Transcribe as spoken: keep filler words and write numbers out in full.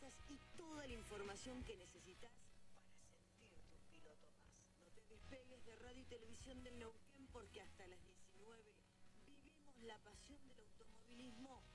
entrevistas y toda la información que necesitas para sentirte un piloto más. No te despegues de Radio y Televisión del Neuquén, porque hasta las diecinueve vivimos la pasión del automovilismo